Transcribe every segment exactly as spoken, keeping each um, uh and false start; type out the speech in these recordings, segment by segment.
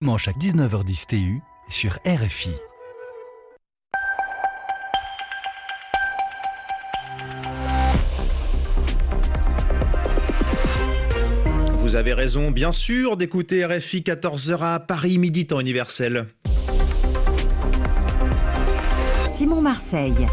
Chaque dix-neuf heures dix T U sur R F I. Vous avez raison, bien sûr, d'écouter R F I quatorze heures à Paris, midi temps universel. Simon Marseille.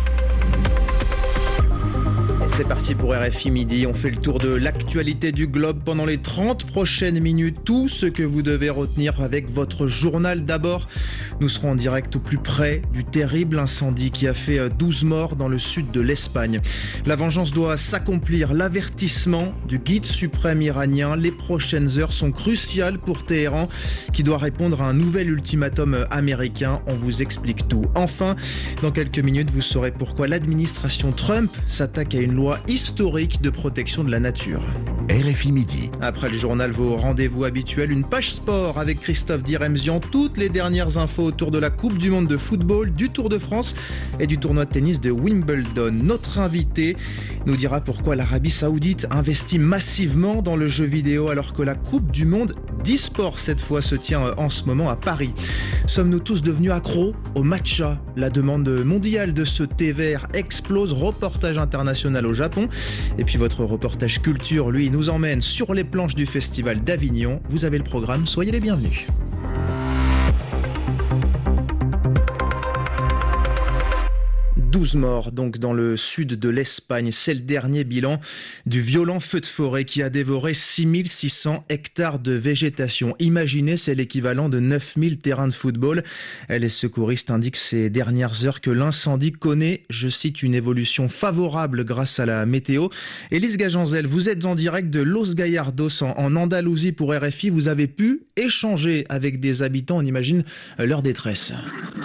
C'est parti pour R F I Midi. On fait le tour de l'actualité du globe pendant les trente prochaines minutes. Tout ce que vous devez retenir avec votre journal. D'abord, nous serons en direct au plus près du terrible incendie qui a fait douze morts dans le sud de l'Espagne. La vengeance doit s'accomplir. L'avertissement du guide suprême iranien. Les prochaines heures sont cruciales pour Téhéran qui doit répondre à un nouvel ultimatum américain. On vous explique tout. Enfin, dans quelques minutes, vous saurez pourquoi l'administration Trump s'attaque à une loi historique de protection de la nature. R F I Midi. Après le journal, vos rendez-vous habituels, une page sport avec Christophe Diremzian, toutes les dernières infos autour de la Coupe du Monde de football, du Tour de France et du tournoi de tennis de Wimbledon. Notre invité nous dira pourquoi l'Arabie Saoudite investit massivement dans le jeu vidéo alors que la Coupe du Monde d'e-sport cette fois se tient en ce moment à Paris. Sommes-nous tous devenus accros au matcha? La demande mondiale de ce thé vert explose. Reportage international au Japon. Et puis votre reportage culture, lui, nous emmène sur les planches du Festival d'Avignon. Vous avez le programme, soyez les bienvenus. douze morts donc dans le sud de l'Espagne. C'est le dernier bilan du violent feu de forêt qui a dévoré six mille six cents hectares de végétation. Imaginez, c'est l'équivalent de neuf mille terrains de football. Les secouristes indiquent ces dernières heures que l'incendie connaît, je cite, une évolution favorable grâce à la météo. Élise Gajanzel, vous êtes en direct de Los Gallardos en, en Andalousie pour R F I. Vous avez pu échanger avec des habitants, on imagine leur détresse.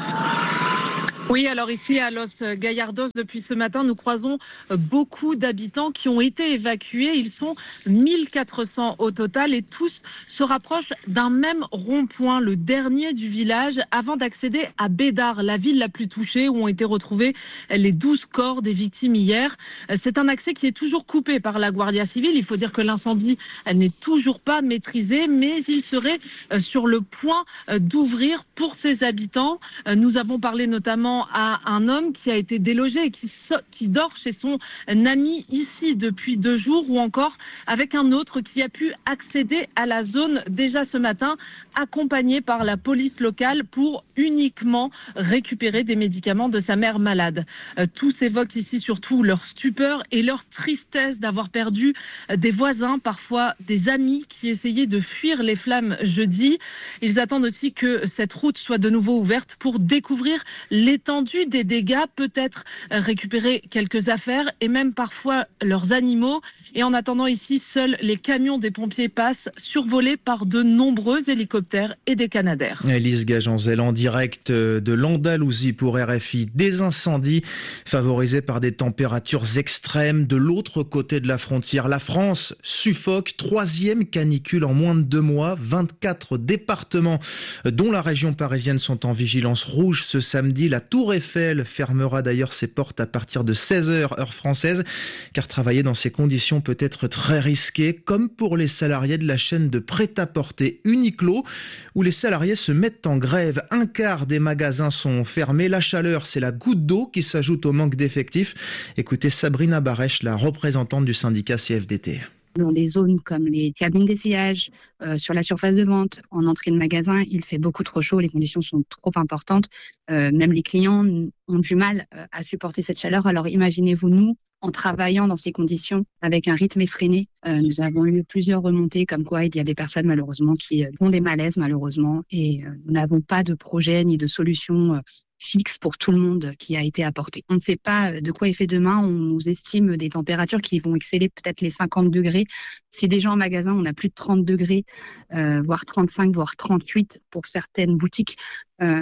Oui, alors ici à Los Gallardos, depuis ce matin, nous croisons beaucoup d'habitants qui ont été évacués. Ils sont mille quatre cents au total et tous se rapprochent d'un même rond-point, le dernier du village, avant d'accéder à Bédar, la ville la plus touchée où ont été retrouvés les douze corps des victimes hier. C'est un accès qui est toujours coupé par la Guardia Civile. Il faut dire que l'incendie n'est toujours pas maîtrisé, mais il serait sur le point d'ouvrir pour ses habitants. Nous avons parlé notamment à un homme qui a été délogé et qui, so- qui dort chez son ami ici depuis deux jours, ou encore avec un autre qui a pu accéder à la zone déjà ce matin, accompagné par la police locale pour uniquement récupérer des médicaments de sa mère malade. Euh, tous évoquent ici surtout leur stupeur et leur tristesse d'avoir perdu des voisins, parfois des amis qui essayaient de fuir les flammes jeudi. Ils attendent aussi que cette route soit de nouveau ouverte pour découvrir l'étendue des dégâts, peut-être récupérer quelques affaires et même parfois leurs animaux. Et en attendant ici, seuls les camions des pompiers passent, survolés par de nombreux hélicoptères et des Canadair. Élise Gajanzel en direct de l'Andalousie pour R F I. Des incendies favorisés par des températures extrêmes. De l'autre côté de la frontière, la France suffoque. Troisième canicule en moins de deux mois. vingt-quatre départements, dont la région parisienne, sont en vigilance rouge ce samedi. La Tour Eiffel fermera d'ailleurs ses portes à partir de seize heures heure française, car travailler dans ces conditions peut être très risqué, comme pour les salariés de la chaîne de prêt-à-porter Uniqlo, où les salariés se mettent en grève. Un quart des magasins sont fermés. La chaleur, c'est la goutte d'eau qui s'ajoute au manque d'effectifs. Écoutez Sabrina Barèche, la représentante du syndicat C F D T. Dans des zones comme les cabines d'essayage, euh, sur la surface de vente, en entrée de magasin, il fait beaucoup trop chaud, les conditions sont trop importantes. Euh, même les clients ont du mal euh, à supporter cette chaleur. Alors imaginez-vous, nous, en travaillant dans ces conditions, avec un rythme effréné, euh, nous avons eu plusieurs remontées comme quoi il y a des personnes malheureusement qui euh, ont des malaises malheureusement et euh, nous n'avons pas de projet ni de solution euh, fixe pour tout le monde qui a été apporté. On ne sait pas de quoi est fait demain. On nous estime des températures qui vont exceller peut-être les cinquante degrés. Si déjà en magasin, on a plus de trente degrés, euh, voire trente-cinq, voire trente-huit pour certaines boutiques, euh,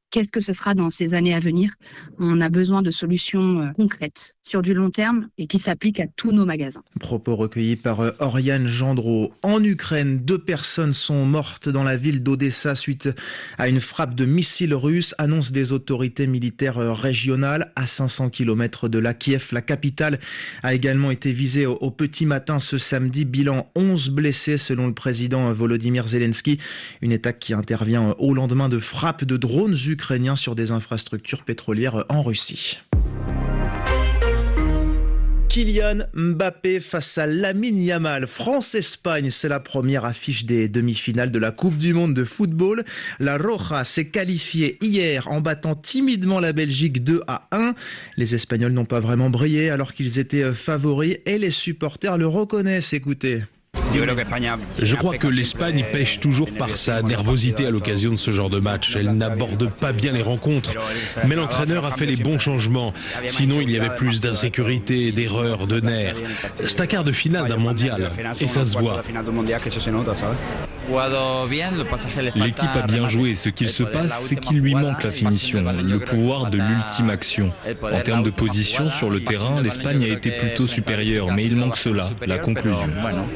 Qu'est-ce que ce sera dans ces années à venir? On a besoin de solutions euh, concrètes sur du long terme et qui s'appliquent à tous nos magasins. Propos recueillis par euh, Oriane Gendreau. En Ukraine, deux personnes sont mortes dans la ville d'Odessa suite à une frappe de missiles russes, annonce des autorités militaires euh, régionales. À cinq cents kilomètres de la Kiev, la capitale a également été visée au, au petit matin ce samedi. Bilan onze blessés selon le président Volodymyr Zelensky. Une attaque qui intervient au lendemain de frappes de drones ukrainiens sur des infrastructures pétrolières en Russie. Kylian Mbappé face à Lamine Yamal. France-Espagne, c'est la première affiche des demi-finales de la Coupe du Monde de football. La Roja s'est qualifiée hier en battant timidement la Belgique deux à un. Les Espagnols n'ont pas vraiment brillé alors qu'ils étaient favoris et les supporters le reconnaissent. Écoutez. Je crois que l'Espagne pêche toujours par sa nervosité à l'occasion de ce genre de match. Elle n'aborde pas bien les rencontres. Mais l'entraîneur a fait les bons changements. Sinon, il y avait plus d'insécurité, d'erreurs, de nerfs. C'est un quart de finale d'un mondial. Et ça se voit. L'équipe a bien joué. Ce qu'il se passe, c'est qu'il lui manque la finition, le pouvoir de l'ultime action. En termes de position sur le terrain, l'Espagne a été plutôt supérieure, mais il manque cela, la conclusion.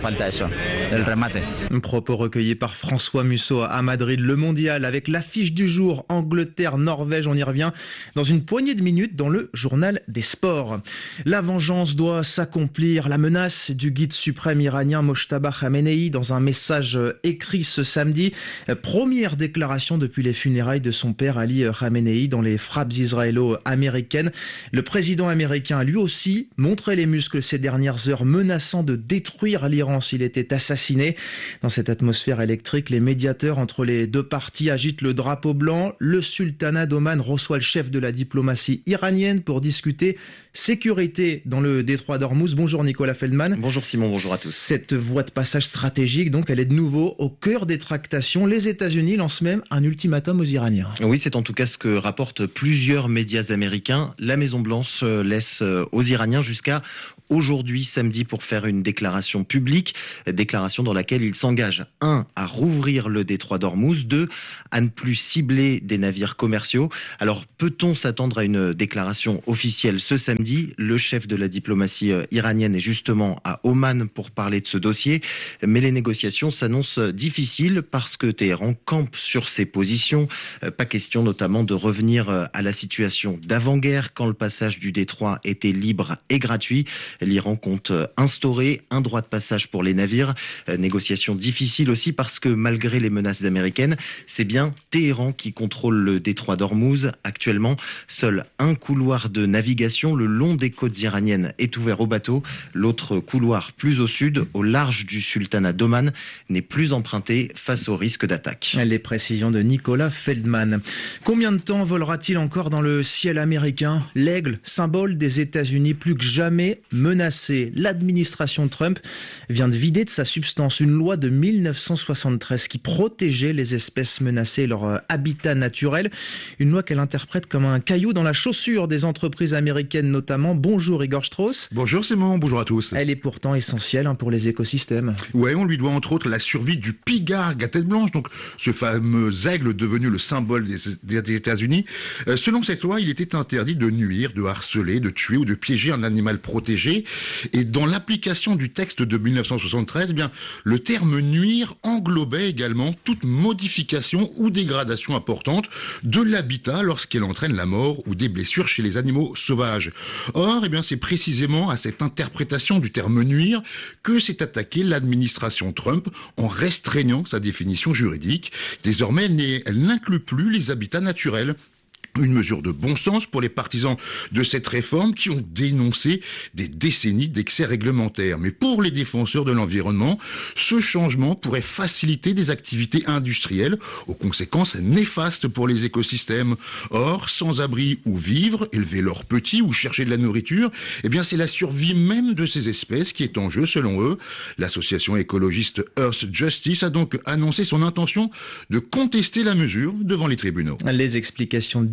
Un propos recueilli par François Musso à Madrid. Le mondial avec l'affiche du jour, Angleterre-Norvège, on y revient dans une poignée de minutes dans le journal des sports. La vengeance doit s'accomplir. La menace du guide suprême iranien Mojtaba Khamenei dans un message écrit ce samedi. Première déclaration depuis les funérailles de son père Ali Khamenei dans les frappes israélo-américaines. Le président américain a lui aussi montré les muscles ces dernières heures, menaçant de détruire l'Iran s'il était assassiné. Dans cette atmosphère électrique, les médiateurs entre les deux parties agitent le drapeau blanc. Le sultanat d'Oman reçoit le chef de la diplomatie iranienne pour discuter sécurité dans le détroit d'Ormuz. Bonjour Nicolas Feldman. Bonjour Simon, bonjour à tous. Cette voie de passage stratégique, donc, elle est de nouveau au cœur des tractations. Les États-Unis lancent même un ultimatum aux Iraniens. Oui, c'est en tout cas ce que rapportent plusieurs médias américains. La Maison-Blanche laisse aux Iraniens jusqu'à aujourd'hui, samedi, pour faire une déclaration publique, déclaration dans laquelle il s'engage, un, à rouvrir le détroit d'Ormuz, deux, à ne plus cibler des navires commerciaux. Alors, peut-on s'attendre à une déclaration officielle ce samedi? Le chef de la diplomatie iranienne est justement à Oman pour parler de ce dossier, mais les négociations s'annoncent difficiles parce que Téhéran campe sur ses positions. Pas question notamment de revenir à la situation d'avant-guerre quand le passage du détroit était libre et gratuit. L'Iran compte instaurer un droit de passage pour les navires. Négociation difficile aussi parce que malgré les menaces américaines, c'est bien Téhéran qui contrôle le détroit d'Ormuz. Actuellement, seul un couloir de navigation le long des côtes iraniennes est ouvert aux bateaux. L'autre couloir plus au sud, au large du sultanat d'Oman, n'est plus emprunté face au risque d'attaque. Les précisions de Nicolas Feldman. Combien de temps volera-t-il encore dans le ciel américain? L'aigle, symbole des États-Unis plus que jamais menacé. L'administration Trump vient de vider de sa substance une loi de mille neuf cent soixante-treize qui protégeait les espèces menacées et leur habitat naturel. Une loi qu'elle interprète comme un caillou dans la chaussure des entreprises américaines notamment. Bonjour Igor Strauss. Bonjour Simon, bonjour à tous. Elle est pourtant essentielle hein, pour les écosystèmes. Ouais, on lui doit entre autres la survie du pigargue à tête blanche, donc ce fameux aigle devenu le symbole des, des États-Unis. Euh, selon cette loi, il était interdit de nuire, de harceler, de tuer ou de piéger un animal protégé. Et dans l'application du texte de mille neuf cent soixante-treize, eh bien, le terme nuire englobait également toute modification ou dégradation importante de l'habitat lorsqu'elle entraîne la mort ou des blessures chez les animaux sauvages. Or, eh bien, c'est précisément à cette interprétation du terme nuire que s'est attaquée l'administration Trump en restreignant sa définition juridique. Désormais, elle, elle n'inclut plus les habitats naturels. Une mesure de bon sens pour les partisans de cette réforme qui ont dénoncé des décennies d'excès réglementaires. Mais pour les défenseurs de l'environnement, ce changement pourrait faciliter des activités industrielles aux conséquences néfastes pour les écosystèmes. Or, sans abri où vivre, élever leurs petits ou chercher de la nourriture, eh bien c'est la survie même de ces espèces qui est en jeu selon eux. L'association écologiste Earth Justice a donc annoncé son intention de contester la mesure devant les tribunaux. Les explications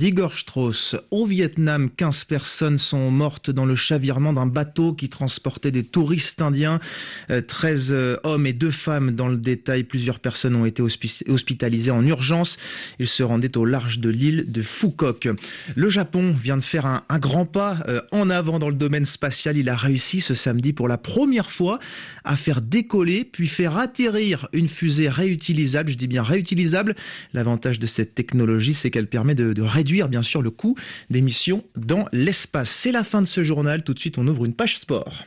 Vigor Strauss. Au Vietnam, quinze personnes sont mortes dans le chavirement d'un bateau qui transportait des touristes indiens. treize hommes et deux femmes dans le détail. Plusieurs personnes ont été hospitalisées en urgence. Ils se rendaient au large de l'île de Phu Quoc. Le Japon vient de faire un, un grand pas en avant dans le domaine spatial. Il a réussi ce samedi pour la première fois à faire décoller puis faire atterrir une fusée réutilisable. Je dis bien réutilisable. L'avantage de cette technologie, c'est qu'elle permet de, de réduire bien sûr le coût des missions dans l'espace. C'est la fin de ce journal. Tout de suite, on ouvre une page sport.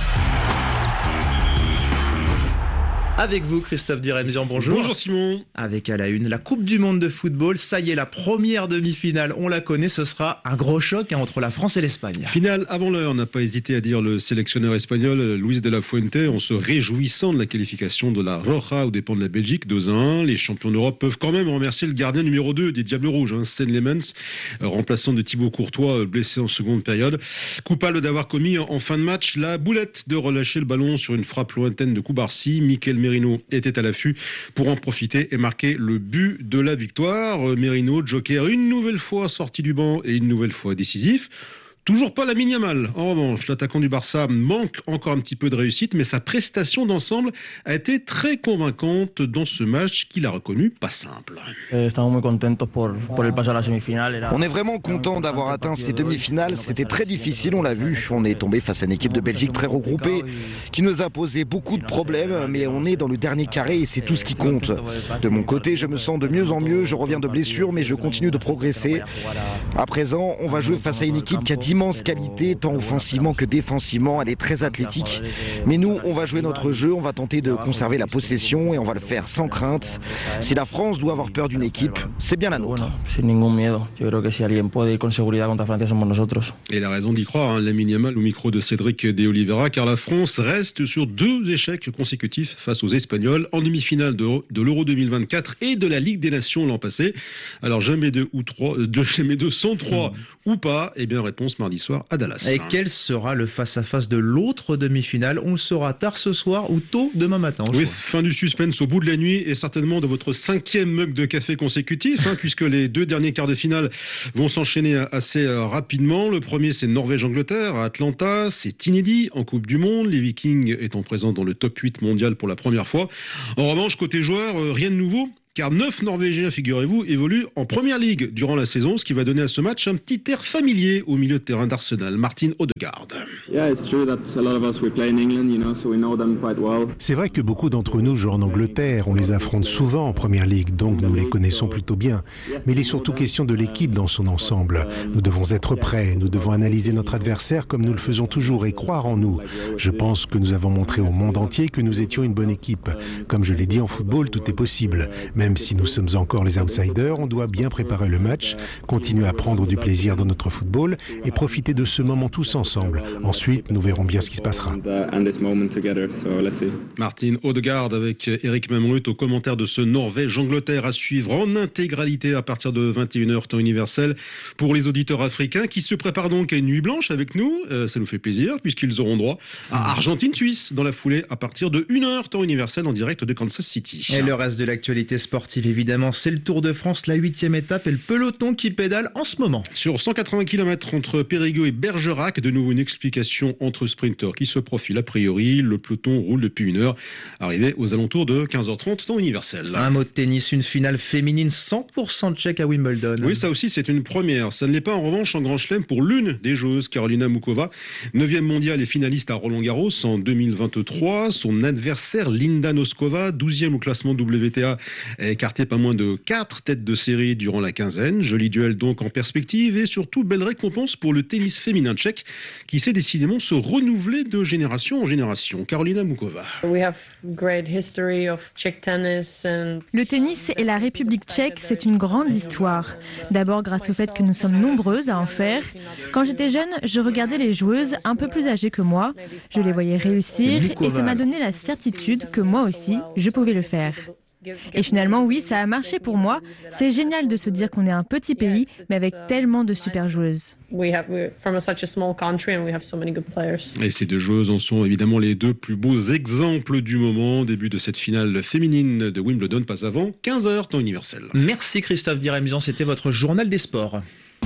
Avec vous, Christophe Diremzian, bonjour. Bonjour Simon. Avec à la une, la Coupe du Monde de football. Ça y est, la première demi-finale, on la connaît, ce sera un gros choc hein, entre la France et l'Espagne. Finale avant l'heure, n'a pas hésité à dire le sélectionneur espagnol Luis de la Fuente, en se réjouissant de la qualification de la Roja aux dépens de la Belgique, deux à un. Les champions d'Europe peuvent quand même remercier le gardien numéro deux des Diables Rouges, hein, Sean Lemens, remplaçant de Thibaut Courtois, blessé en seconde période. Coupable d'avoir commis en fin de match la boulette de relâcher le ballon sur une frappe lointaine de Koubarsi. Mikel Merino était à l'affût pour en profiter et marquer le but de la victoire. Merino, joker, une nouvelle fois sorti du banc et une nouvelle fois décisif. Toujours pas Lamine Yamal. En revanche, l'attaquant du Barça manque encore un petit peu de réussite, mais sa prestation d'ensemble a été très convaincante dans ce match qu'il a reconnu pas simple. On est vraiment content d'avoir atteint ces demi-finales. C'était très difficile, on l'a vu. On est tombé face à une équipe de Belgique très regroupée qui nous a posé beaucoup de problèmes, mais on est dans le dernier carré et c'est tout ce qui compte. De mon côté, je me sens de mieux en mieux. Je reviens de blessure, mais je continue de progresser. À présent, on va jouer face à une équipe qui a d'immenses qualité, tant offensivement que défensivement. Elle est très athlétique. Mais nous, on va jouer notre jeu, on va tenter de conserver la possession et on va le faire sans crainte. Si la France doit avoir peur d'une équipe, c'est bien la nôtre. Et il a raison d'y croire, hein, Lamine Yamal au micro de Cédric De Oliveira, car la France reste sur deux échecs consécutifs face aux Espagnols en demi-finale de, de l'Euro deux mille vingt-quatre et de la Ligue des Nations l'an passé. Alors jamais deux ou trois, deux, jamais deux sans trois mmh. ou pas. Eh bien réponse mardi soir à Dallas. Et quel sera le face-à-face de l'autre demi-finale? On le saura tard ce soir ou tôt demain matin. Oui, fin du suspense au bout de la nuit et certainement de votre cinquième mug de café consécutif, hein, puisque les deux derniers quarts de finale vont s'enchaîner assez rapidement. Le premier, c'est Norvège-Angleterre à Atlanta. C'est inédit en Coupe du Monde, les Vikings étant présents dans le top huit mondial pour la première fois. En revanche, côté joueurs, rien de nouveau. Car neuf Norvégiens, figurez-vous, évoluent en Première Ligue durant la saison, ce qui va donner à ce match un petit air familier au milieu de terrain d'Arsenal. Martin Odegaard. C'est vrai que beaucoup d'entre nous jouent en Angleterre, on les affronte souvent en Première Ligue, donc nous les connaissons plutôt bien. Mais il est surtout question de l'équipe dans son ensemble. Nous devons être prêts, nous devons analyser notre adversaire comme nous le faisons toujours et croire en nous. Je pense que nous avons montré au monde entier que nous étions une bonne équipe. Comme je l'ai dit, en football, tout est possible. Même si nous sommes encore les outsiders, on doit bien préparer le match, continuer à prendre du plaisir dans notre football et profiter de ce moment tous ensemble. Ensuite, nous verrons bien ce qui se passera. Martin Odegaard avec Eric Memrut au commentaire de ce Norvège-Angleterre à suivre en intégralité à partir de vingt et une heures temps universel pour les auditeurs africains qui se préparent donc à une nuit blanche avec nous. Euh, ça nous fait plaisir puisqu'ils auront droit à Argentine-Suisse dans la foulée à partir de une heure temps universel en direct de Kansas City. Et le reste de l'actualité sportive évidemment, c'est le Tour de France, la huitième étape et le peloton qui pédale en ce moment. Sur cent quatre-vingts kilomètres entre Périgueux et Bergerac, de nouveau une explication entre sprinteurs qui se profilent a priori. Le peloton roule depuis une heure, arrivé aux alentours de quinze heures trente, temps universel. Un mot de tennis, une finale féminine cent pour cent tchèque à Wimbledon. Oui, ça aussi c'est une première. Ça ne l'est pas en revanche en Grand Chelem pour l'une des joueuses, Karolina Muchova, neuvième mondiale et finaliste à Roland-Garros en deux mille vingt-trois. Son adversaire Linda Noskova, douzième au classement W T A, écarté pas moins de quatre têtes de série durant la quinzaine. Joli duel donc en perspective et surtout belle récompense pour le tennis féminin tchèque qui sait décidément se renouveler de génération en génération. Karolina Muchova. Le tennis et la République tchèque, c'est une grande histoire. D'abord grâce au fait que nous sommes nombreuses à en faire. Quand j'étais jeune, je regardais les joueuses un peu plus âgées que moi. Je les voyais réussir et ça m'a donné la certitude que moi aussi, je pouvais le faire. Et finalement, oui, ça a marché pour moi. C'est génial de se dire qu'on est un petit pays, mais avec tellement de super joueuses. Et ces deux joueuses en sont évidemment les deux plus beaux exemples du moment. Début de cette finale féminine de Wimbledon, pas avant quinze heures, temps universel. Merci Christophe Diremzian, c'était votre journal des sports.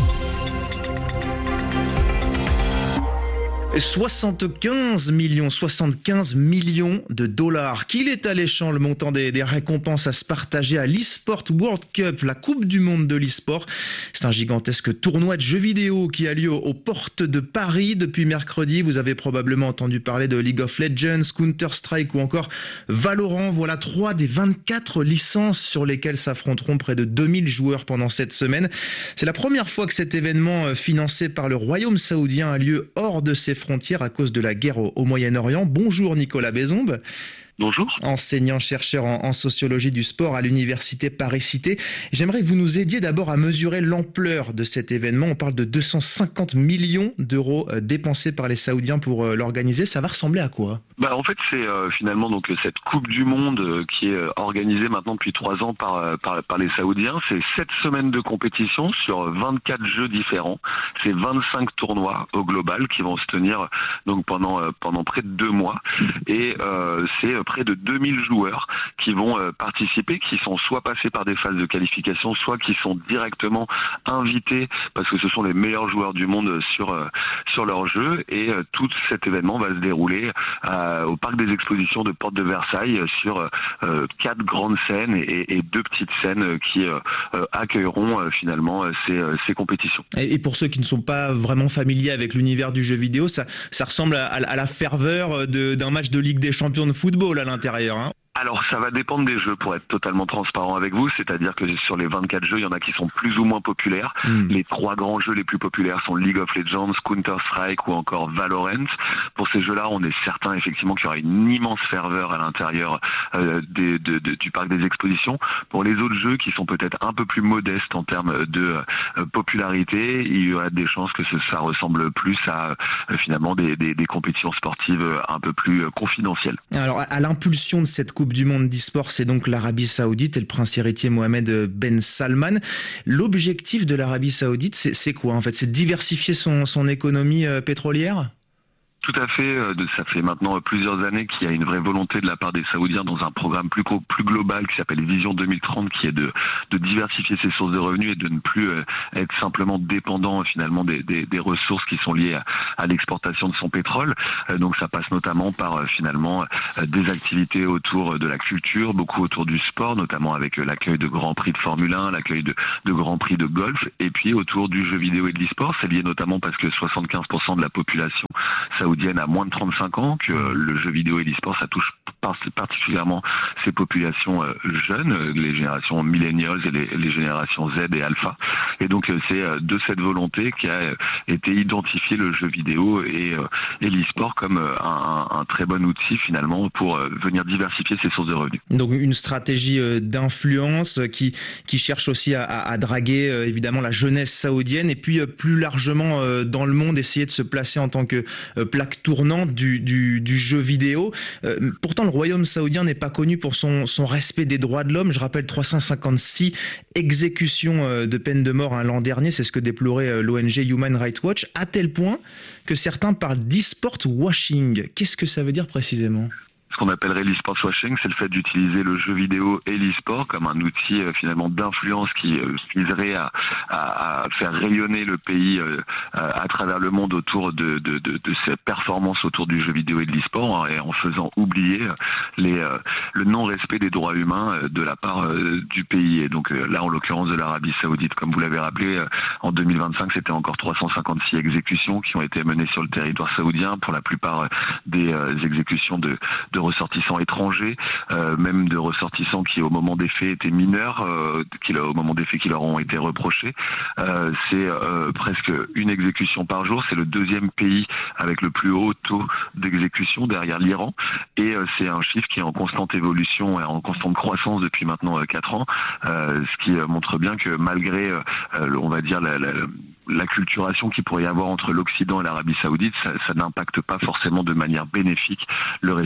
soixante-quinze millions, soixante-quinze millions de dollars. Qu'il est alléchant le montant des, des récompenses à se partager à l'eSport World Cup, la Coupe du Monde de l'eSport. C'est un gigantesque tournoi de jeux vidéo qui a lieu aux portes de Paris depuis mercredi. Vous avez probablement entendu parler de League of Legends, Counter-Strike ou encore Valorant. Voilà trois des vingt-quatre licences sur lesquelles s'affronteront près de deux mille joueurs pendant cette semaine. C'est la première fois que cet événement financé par le Royaume saoudien a lieu hors de ses frontières à cause de la guerre au, au Moyen-Orient. Bonjour Nicolas Bézombe. Bonjour. Enseignant-chercheur en, en sociologie du sport à l'université Paris-Cité. J'aimerais que vous nous aidiez d'abord à mesurer l'ampleur de cet événement. On parle de deux cent cinquante millions d'euros dépensés par les Saoudiens pour euh, l'organiser. Ça va ressembler à quoi ? Bah en fait c'est euh, finalement donc cette Coupe du Monde euh, qui est organisée maintenant depuis trois ans par, euh, par par les Saoudiens. C'est sept semaines de compétition sur vingt-quatre jeux différents. C'est vingt-cinq tournois au global qui vont se tenir donc pendant euh, pendant près de deux mois et euh, c'est près de deux mille joueurs qui vont euh, participer, qui sont soit passés par des phases de qualification, soit qui sont directement invités parce que ce sont les meilleurs joueurs du monde sur euh, sur leur jeu et euh, tout cet événement va se dérouler euh, au parc des expositions de Porte de Versailles sur euh, quatre grandes scènes et, et deux petites scènes qui euh, accueilleront euh, finalement ces, ces compétitions. Et pour ceux qui ne sont pas vraiment familiers avec l'univers du jeu vidéo, ça, ça ressemble à, à la ferveur de, d'un match de Ligue des Champions de football à l'intérieur, hein. Alors ça va dépendre des jeux pour être totalement transparent avec vous, c'est-à-dire que sur les vingt-quatre jeux, il y en a qui sont plus ou moins populaires. Mmh. Les trois grands jeux les plus populaires sont League of Legends, Counter-Strike ou encore Valorant. Pour ces jeux-là, on est certain effectivement qu'il y aura une immense ferveur à l'intérieur euh, des, de, de, du parc des expositions. Pour les autres jeux qui sont peut-être un peu plus modestes en termes de euh, popularité, il y aura des chances que ce, ça ressemble plus à euh, finalement des, des, des compétitions sportives un peu plus euh, confidentielles. Alors à l'impulsion de cette Coupe du Monde d'e-sport, c'est donc l'Arabie Saoudite et le prince héritier Mohamed Ben Salman. L'objectif de l'Arabie Saoudite, c'est, c'est quoi en fait ? C'est de diversifier son, son économie euh, pétrolière ? Tout à fait. Ça fait maintenant plusieurs années qu'il y a une vraie volonté de la part des Saoudiens dans un programme plus plus global qui s'appelle Vision deux mille trente, qui est de, de diversifier ses sources de revenus et de ne plus être simplement dépendant finalement des, des, des ressources qui sont liées à, à l'exportation de son pétrole. Donc ça passe notamment par finalement des activités autour de la culture, beaucoup autour du sport, notamment avec l'accueil de grands prix de Formule un, l'accueil de, de grands prix de golf, et puis autour du jeu vidéo et de l'e-sport. C'est lié notamment parce que soixante-quinze pour cent de la population saoudienne à moins de trente-cinq ans, que le jeu vidéo et l'e-sport, ça touche particulièrement ces populations jeunes, les générations millennials et les, les générations Z et alpha. Et donc c'est de cette volonté qui a été identifié le jeu vidéo et, et l'e-sport comme un, un très bon outil finalement pour venir diversifier ses sources de revenus. Donc une stratégie d'influence qui, qui cherche aussi à, à, à draguer évidemment la jeunesse saoudienne et puis plus largement dans le monde essayer de se placer en tant que plaque tournante du, du, du jeu vidéo. Euh, pourtant, le Royaume saoudien n'est pas connu pour son, son respect des droits de l'homme. Je rappelle trois cent cinquante-six exécutions euh, de peine de mort hein, l'an dernier. C'est ce que déplorait euh, l'O N G Human Rights Watch, à tel point que certains parlent d'e-sport washing. Qu'est-ce que ça veut dire précisément ? Ce qu'on appellerait l'e-sport washing, c'est le fait d'utiliser le jeu vidéo et l'e-sport comme un outil euh, finalement d'influence qui euh, viserait à, à, à faire rayonner le pays euh, à travers le monde autour de, de, de, de ses performances autour du jeu vidéo et de l'e-sport, hein, et en faisant oublier les, euh, le non-respect des droits humains euh, de la part euh, du pays. Et donc euh, là, en l'occurrence de l'Arabie Saoudite, comme vous l'avez rappelé, euh, en deux mille vingt-cinq, c'était encore trois cent cinquante-six exécutions qui ont été menées sur le territoire saoudien, pour la plupart euh, des euh, exécutions de, de ressortissants étrangers, euh, même de ressortissants qui au moment des faits étaient mineurs, euh, qui au moment des faits qui leur ont été reprochés. Euh, c'est euh, presque une exécution par jour. C'est le deuxième pays avec le plus haut taux d'exécution derrière l'Iran, et euh, c'est un chiffre qui est en constante évolution et en constante croissance depuis maintenant euh, quatre ans, euh, ce qui euh, montre bien que malgré, euh, on va dire, la, la l'acculturation qu'il pourrait y avoir entre l'Occident et l'Arabie Saoudite, ça, ça n'impacte pas forcément de manière bénéfique le respect des droits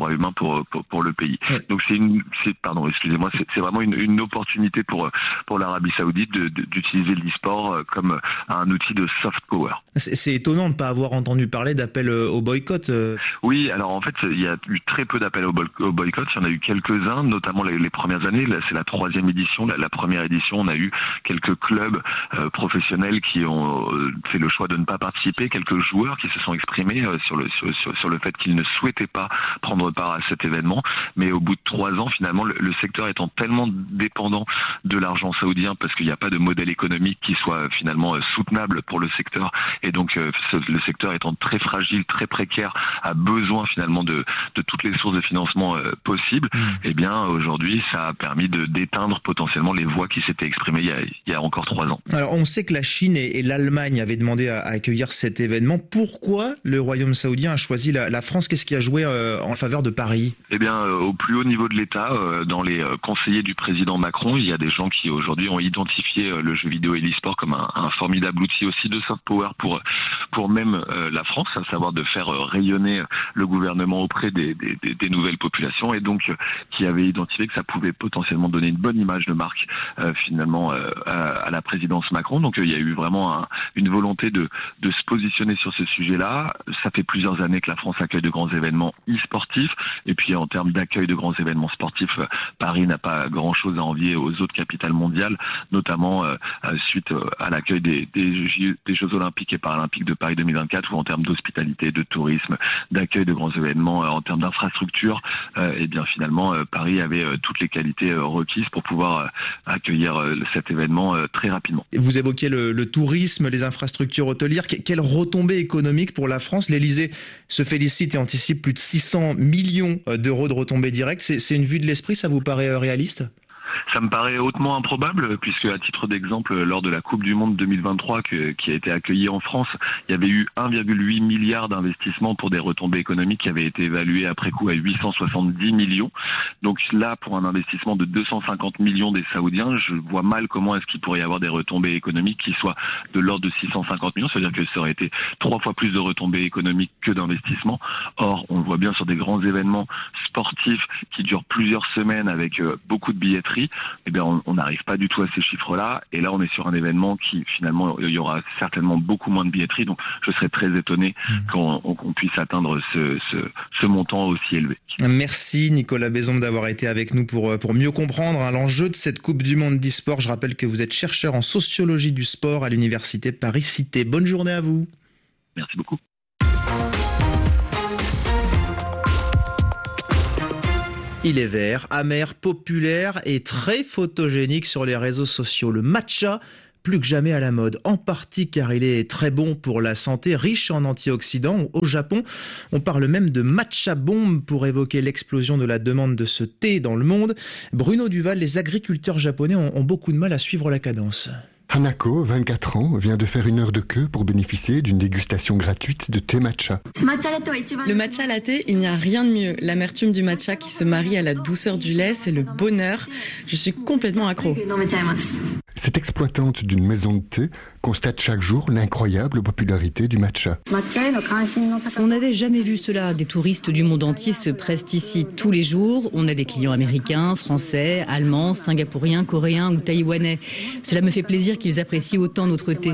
droits humains pour pour, pour le pays. Ouais. Donc c'est une, c'est pardon, excusez-moi, c'est, c'est vraiment une, une opportunité pour pour l'Arabie Saoudite de, de, d'utiliser l'e-sport comme un outil de soft power. C'est, c'est étonnant de ne pas avoir entendu parler d'appel au boycott. Oui, alors en fait, il y a eu très peu d'appels au, boy- au boycott. Il y en a eu quelques-uns, notamment les, les premières années. Là, c'est la troisième édition. La, la première édition, on a eu quelques clubs euh, professionnels qui ont euh, fait le choix de ne pas participer, quelques joueurs qui se sont exprimés euh, sur le sur, sur, sur le fait qu'ils ne souhaitaient pas prendre part à cet événement. Mais au bout de trois ans, finalement, le, le secteur étant tellement dépendant de l'argent saoudien, parce qu'il n'y a pas de modèle économique qui soit finalement euh, soutenable pour le secteur, et donc euh, ce, le secteur étant très fragile, très précaire, a besoin finalement de, de toutes les sources de financement euh, possibles. Mmh. Et bien aujourd'hui, ça a permis de d'éteindre potentiellement les voix qui s'étaient exprimées il y a, il y a encore trois ans. Alors on sait que la Chine et, et l'Allemagne avaient demandé à, à accueillir cet événement. Pourquoi le Royaume saoudien a choisi la, la France? Qu'est-ce qui a joué euh, en faveur de Paris? Eh bien, euh, au plus haut niveau de l'État, euh, dans les euh, conseillers du président Macron, il y a des gens qui aujourd'hui ont identifié euh, le jeu vidéo et l'e-sport comme un, un formidable outil aussi de soft power pour pour même euh, la France, à savoir de faire euh, rayonner le gouvernement auprès des, des, des, des nouvelles populations, et donc euh, qui avait identifié que ça pouvait potentiellement donner une bonne image de marque euh, finalement euh, à, à la présidence Macron. Donc euh, il y a eu vraiment un, une volonté de, de se positionner sur ce sujet-là. Ça fait plusieurs années que la France accueille de grands événements e-sportifs, et puis en termes d'accueil de grands événements sportifs, euh, Paris n'a pas grand-chose à envier aux autres capitales mondiales, notamment euh, suite à l'accueil des, des, des Jeux Olympiques et Paralympiques de Paris deux mille vingt-quatre, où en termes d'hospitalité, de tourisme, d'accueil de grands événements, euh, en termes d'infrastructure, euh, et bien finalement euh, Paris avait euh, toutes les qualités euh, requises pour pouvoir euh, accueillir euh, cet événement euh, très rapidement. Vous évoquiez le, le tourisme, les infrastructures hôtelières. Que, quelle retombée économique pour la France? L'Élysée se félicite et anticipe plus de six cents millions d'euros de retombées directes. C'est, c'est une vue de l'esprit, ça vous paraît réaliste? Ça me paraît hautement improbable, puisque à titre d'exemple, lors de la Coupe du Monde deux mille vingt-trois que, qui a été accueillie en France, il y avait eu un virgule huit milliard d'investissements pour des retombées économiques qui avaient été évaluées après coup à huit cent soixante-dix millions. Donc là, pour un investissement de deux cent cinquante millions des Saoudiens, je vois mal comment est-ce qu'il pourrait y avoir des retombées économiques qui soient de l'ordre de six cent cinquante millions. C'est-à-dire que ça aurait été trois fois plus de retombées économiques que d'investissements. Or, on le voit bien sur des grands événements sportifs qui durent plusieurs semaines avec euh, beaucoup de billetterie. Eh bien, on n'arrive pas du tout à ces chiffres-là. Et là, on est sur un événement qui, finalement, il y aura certainement beaucoup moins de billetterie. Donc, je serais très étonné mmh. qu'on, qu'on puisse atteindre ce, ce, ce montant aussi élevé. Merci Nicolas Bézombe d'avoir été avec nous pour, pour mieux comprendre hein, l'enjeu de cette Coupe du Monde d'e-sport. Je rappelle que vous êtes chercheur en sociologie du sport à l'Université Paris-Cité. Bonne journée à vous. Merci beaucoup. Il est vert, amer, populaire et très photogénique sur les réseaux sociaux. Le matcha, plus que jamais à la mode, en partie car il est très bon pour la santé, riche en antioxydants. Au Japon, on parle même de matcha bomb pour évoquer l'explosion de la demande de ce thé dans le monde. Bruno Duval, les agriculteurs japonais ont, ont beaucoup de mal à suivre la cadence. Hanako, vingt-quatre ans, vient de faire une heure de queue pour bénéficier d'une dégustation gratuite de thé matcha. Le matcha latte, il n'y a rien de mieux. L'amertume du matcha qui se marie à la douceur du lait, c'est le bonheur. Je suis complètement accro. Cette exploitante d'une maison de thé constate chaque jour l'incroyable popularité du matcha. On n'avait jamais vu cela. Des touristes du monde entier se pressent ici tous les jours. On a des clients américains, français, allemands, singapouriens, coréens ou taïwanais. Cela me fait plaisir qu'ils apprécient autant notre thé.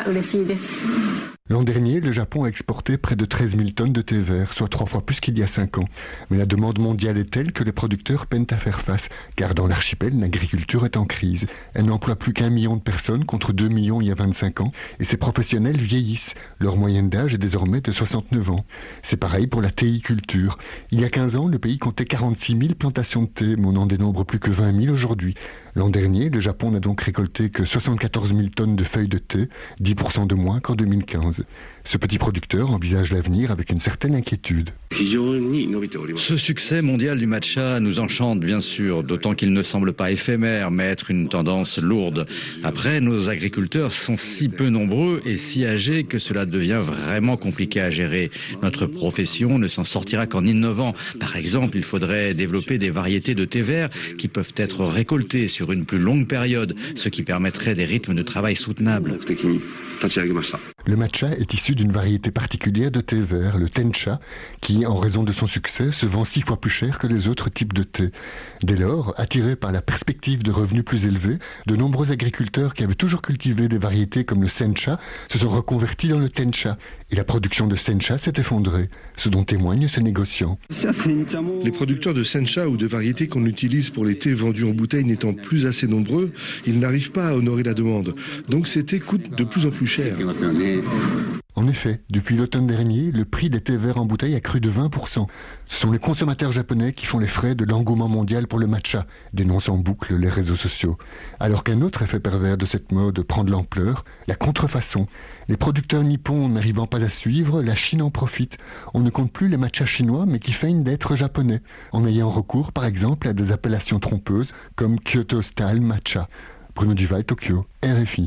L'an dernier, le Japon a exporté près de treize mille tonnes de thé vert, soit trois fois plus qu'il y a cinq ans. Mais la demande mondiale est telle que les producteurs peinent à faire face, car dans l'archipel, l'agriculture est en crise. Elle n'emploie plus qu'un million de personnes contre deux millions il y a vingt-cinq ans, et ces professionnels vieillissent. Leur moyenne d'âge est désormais de soixante-neuf ans. C'est pareil pour la théiculture. Il y a quinze ans, le pays comptait quarante-six mille plantations de thé, mais on n'en dénombre plus que vingt mille aujourd'hui. L'an dernier, le Japon n'a donc récolté que soixante-quatorze mille tonnes de feuilles de thé, dix pour cent de moins qu'en deux mille quinze. Ce petit producteur envisage l'avenir avec une certaine inquiétude. Ce succès mondial du matcha nous enchante bien sûr, d'autant qu'il ne semble pas éphémère, mais être une tendance lourde. Après, nos agriculteurs sont si peu nombreux et si âgés que cela devient vraiment compliqué à gérer. Notre profession ne s'en sortira qu'en innovant. Par exemple, il faudrait développer des variétés de thé vert qui peuvent être récoltées sur une plus longue période, ce qui permettrait des rythmes de travail soutenables. Le matcha est issu d'une variété particulière de thé vert, le tencha, qui, en raison de son succès, se vend six fois plus cher que les autres types de thé. Dès lors, attirés par la perspective de revenus plus élevés, de nombreux agriculteurs qui avaient toujours cultivé des variétés comme le sencha se sont reconvertis dans le tencha, et la production de sencha s'est effondrée, ce dont témoignent ces négociants. Les producteurs de sencha ou de variétés qu'on utilise pour les thés vendus en bouteille n'étant plus assez nombreux, ils n'arrivent pas à honorer la demande. Donc ces thés coûtent de plus en plus cher. En effet, depuis l'automne dernier, le prix des thés verts en bouteille a cru de vingt pour cent. Ce sont les consommateurs japonais qui font les frais de l'engouement mondial pour le matcha, dénoncent en boucle les réseaux sociaux. Alors qu'un autre effet pervers de cette mode prend de l'ampleur, la contrefaçon. Les producteurs nippons n'arrivant pas à suivre, la Chine en profite. On ne compte plus les matchas chinois, mais qui feignent d'être japonais, en ayant recours par exemple à des appellations trompeuses comme Kyoto Style Matcha. Bruno Duval, Tokyo, R F I.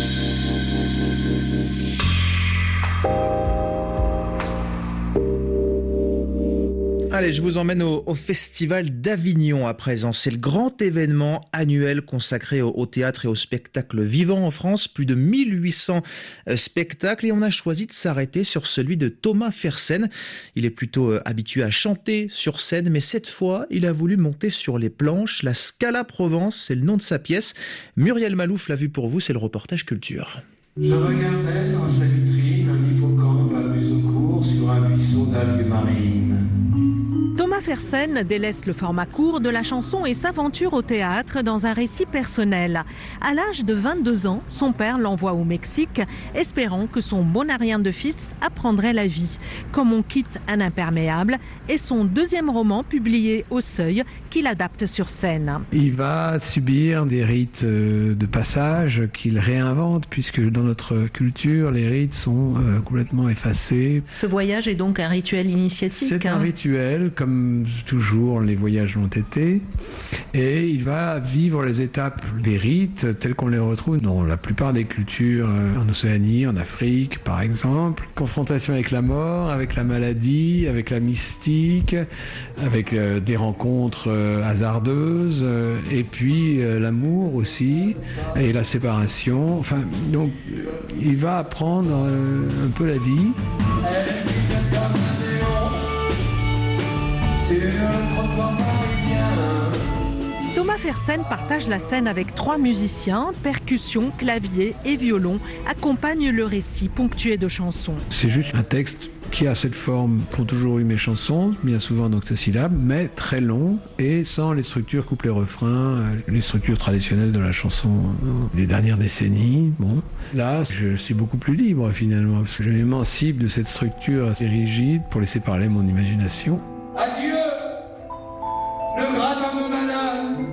Allez, je vous emmène au, au Festival d'Avignon à présent. C'est le grand événement annuel consacré au, au théâtre et au spectacle vivant en France. Plus de mille huit cents euh, spectacles et on a choisi de s'arrêter sur celui de Thomas Fersen. Il est plutôt euh, habitué à chanter sur scène, mais cette fois, il a voulu monter sur les planches. La Scala Provence, c'est le nom de sa pièce. Muriel Malouf l'a vu pour vous, c'est le reportage culture. Je regardais dans sa vitrine un hippocampe à museau court sur un buisson d'algues marines. Thomas Fersen délaisse le format court de la chanson et s'aventure au théâtre dans un récit personnel. À l'âge de vingt-deux ans, son père l'envoie au Mexique, espérant que son bonarien de fils apprendrait la vie. Comme on quitte un imperméable est son deuxième roman publié au Seuil qu'il adapte sur scène. Il va subir des rites de passage qu'il réinvente puisque dans notre culture, les rites sont complètement effacés. Ce voyage est donc un rituel initiatique. C'est hein. un rituel, comme toujours les voyages l'ont été, et il va vivre les étapes des rites tels qu'on les retrouve dans la plupart des cultures en Océanie, en Afrique par exemple. Confrontation avec la mort, avec la maladie, avec la mystique, avec euh, des rencontres euh, hasardeuses, euh, et puis euh, l'amour aussi, et la séparation. Enfin, donc il va apprendre euh, un peu la vie. Thomas Fersen partage la scène avec trois musiciens, percussion, clavier et violon, accompagnent le récit ponctué de chansons. C'est juste un texte qui a cette forme qu'ont toujours eu mes chansons, bien souvent en octosyllabes, mais très long et sans les structures couplet-refrain, les structures traditionnelles de la chanson des dernières décennies. Bon, là, je suis beaucoup plus libre finalement, parce que je m'émancipe de cette structure assez rigide pour laisser parler mon imagination. Adieu, le gratin de madame.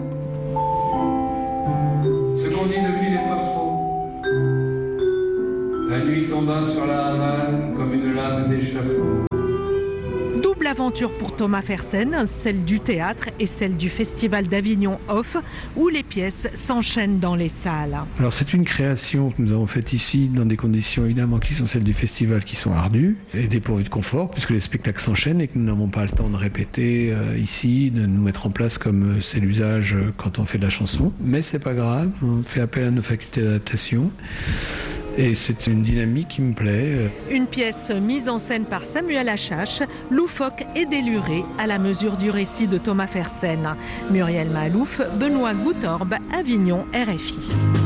Ce qu'on dit de lui n'est pas faux. La nuit tomba sur la Havane comme une lame d'échafaud. Double aventure pour Thomas Fersen, celle du théâtre et celle du Festival d'Avignon Off, où les pièces s'enchaînent dans les salles. Alors c'est une création que nous avons faite ici dans des conditions évidemment qui sont celles du festival, qui sont ardues et dépourvues de confort, puisque les spectacles s'enchaînent et que nous n'avons pas le temps de répéter euh, ici, de nous mettre en place comme c'est l'usage quand on fait de la chanson. Mais c'est pas grave, on fait appel à nos facultés d'adaptation. Et c'est une dynamique qui me plaît. Une pièce mise en scène par Samuel Achache, loufoque et délurée à la mesure du récit de Thomas Fersen. Muriel Malouf, Benoît Goutorbe, Avignon, R F I.